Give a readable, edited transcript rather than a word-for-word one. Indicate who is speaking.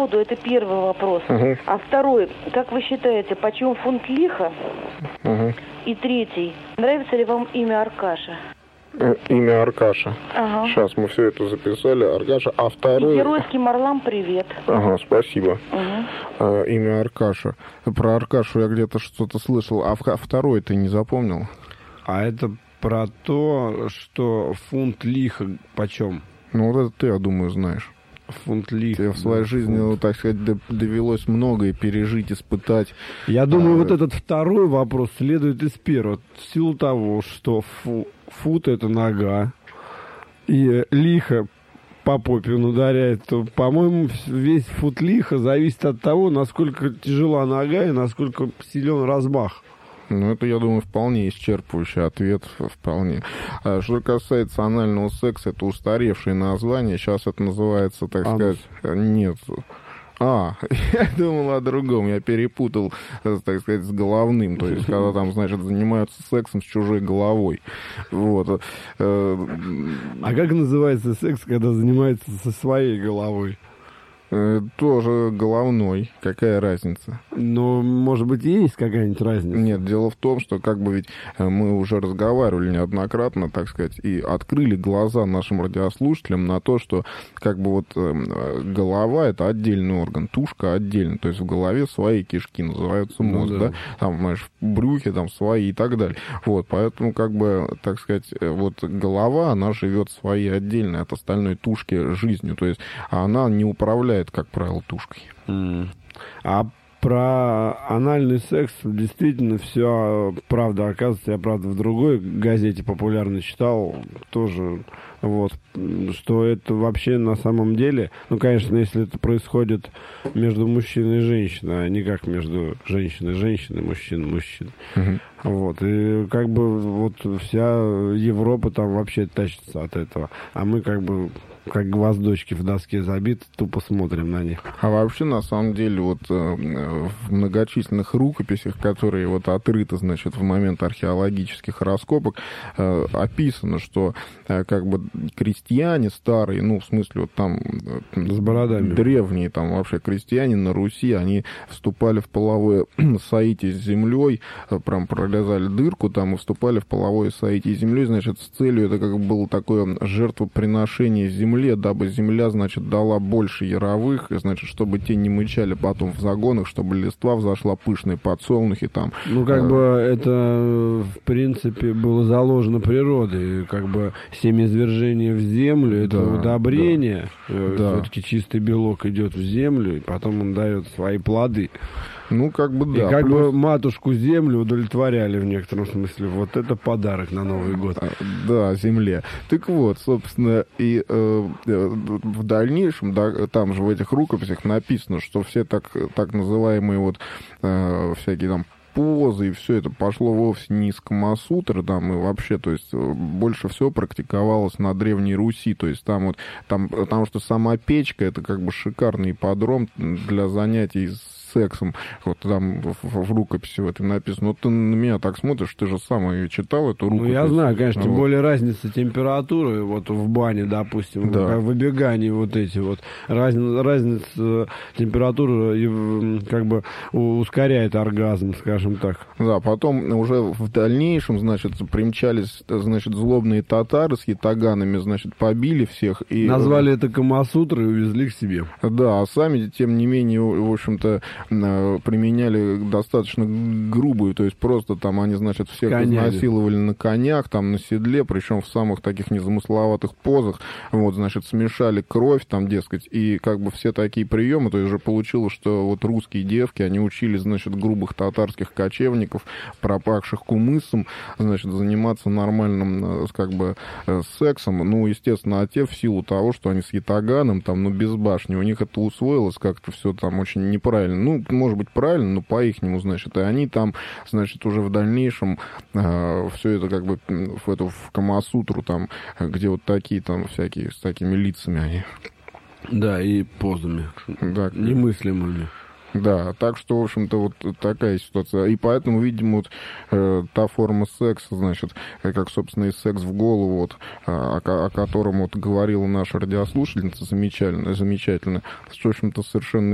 Speaker 1: поводу, это первый вопрос. А второй, как вы считаете, почем фунт лиха? И третий, нравится ли вам имя Аркаша?
Speaker 2: Имя Аркаша.
Speaker 1: Ага.
Speaker 2: Сейчас мы все это записали. Аркаша. А второй...
Speaker 1: И геройским орлам привет.
Speaker 2: Ага, спасибо. Имя Аркаша. Про Аркашу я где-то что-то слышал. А второй ты не запомнил?
Speaker 3: А это про то, что фунт лиха почем?
Speaker 2: Ну, вот это ты, я думаю, знаешь.
Speaker 3: Фунт лиха.
Speaker 2: Тебе в своей жизни, ну, так сказать, довелось многое пережить, испытать.
Speaker 3: Я думаю, вот этот второй вопрос следует из первого. В силу того, что фут — это нога, и лихо по попе он ударяет, то, по-моему, весь фут лиха зависит от того, насколько тяжела нога и насколько силен размах.
Speaker 2: Ну, это, я думаю, вполне исчерпывающий ответ, вполне. Что касается анального секса, это устаревшее название. Сейчас это называется, так сказать... Нет. Я думал о другом. Я перепутал, так сказать, с головным. То есть, когда там, значит, занимаются сексом с чужой головой. Вот.
Speaker 3: А как называется секс, когда занимается со своей головой?
Speaker 2: Тоже головной. Какая разница?
Speaker 3: Но, может быть, есть какая-нибудь разница?
Speaker 2: Нет, дело в том, что как бы ведь мы уже разговаривали неоднократно, так сказать, и открыли глаза нашим радиослушателям на то, что как бы вот голова — это отдельный орган, тушка отдельно. То есть в голове свои кишки, называются мозг, да? Там, знаешь, в брюхе там свои и так далее. Вот, поэтому как бы, так сказать, вот голова, она живет своей отдельной от остальной тушки жизнью. То есть она не управляет, как правило, тушкой.
Speaker 3: А про анальный секс действительно все правда. Оказывается, я, правда, в другой газете популярно читал тоже, вот, что это вообще на самом деле, ну, конечно, если это происходит между мужчиной и женщиной, а не как между женщиной и женщиной, мужчиной и мужчиной. Вот, и как бы вот вся Европа там вообще тащится от этого, а мы как бы как гвоздочки в доске забиты, тупо смотрим на них.
Speaker 2: А вообще, на самом деле, вот в многочисленных рукописях, которые вот отрыты, значит, в момент археологических раскопок, описано, что как бы крестьяне старые, ну, в смысле, вот там
Speaker 3: с бородами,
Speaker 2: древние там вообще крестьяне на Руси, они вступали в половое соитие с землей, прям прорезали дырку там и вступали в половое соитие с землей, значит, с целью, это как бы было такое жертвоприношение земли, дабы земля, значит, дала больше яровых, значит, чтобы те не мычали потом в загонах, чтобы листва взошла пышные подсолнухи там.
Speaker 3: Ну, как бы это, в принципе, было заложено природой, как бы семяизвержение в землю, это удобрение, все-таки чистый белок идет в землю, и потом он дает свои плоды.
Speaker 2: Ну, как бы да.
Speaker 3: И как бы матушку землю удовлетворяли в некотором смысле. Вот это подарок на Новый год.
Speaker 2: Да, земле. Так вот, собственно, и в дальнейшем, да, там же в этих рукописях написано, что все так называемые вот всякие там позы, и все это пошло вовсе не из Камасутры, там, и вообще, то есть, больше всего практиковалось на Древней Руси, то есть, там вот, потому что сама печка, это как бы шикарный ипподром для занятий сексом. Вот там в рукописи в этом написано. Вот ты на меня так смотришь, ты же сам ее читал, эту рукопись.
Speaker 3: Ну, я знаю, конечно, тем более разница температуры, вот в бане, допустим, в выбегании вот эти вот, разница температуры как бы ускоряет оргазм, скажем так.
Speaker 2: Да, потом уже в дальнейшем, значит, примчались, значит, злобные татары с ятаганами, значит, побили всех и...
Speaker 3: Назвали это Камасутрой и увезли к себе.
Speaker 2: Да, а сами, тем не менее, в общем-то, применяли достаточно грубую, то есть просто там они, значит, всех изнасиловали на конях, там на седле, причем в самых таких незамысловатых позах, вот, значит, смешали кровь там, дескать, и как бы все такие приемы, то есть уже получилось, что вот русские девки, они учили, значит, грубых татарских кочевников, пропахших кумысом, значит, заниматься нормальным, как бы, сексом, ну, естественно, а те в силу того, что они с ятаганом, там, ну, без башни, у них это усвоилось как-то все там очень неправильно, ну, может быть, правильно, но по-ихнему, значит, и они там, значит, уже в дальнейшем все это как бы в Камасутру там, где вот такие там всякие, с такими лицами они.
Speaker 3: Да, и позами.
Speaker 2: Да.
Speaker 3: Немыслимыми.
Speaker 2: Да, так что, в общем-то, вот такая ситуация. И поэтому, видимо, вот та форма секса, значит, как, собственно, и секс в голову, вот, о котором вот говорила наша радиослушательница замечательно, что, в общем-то, совершенно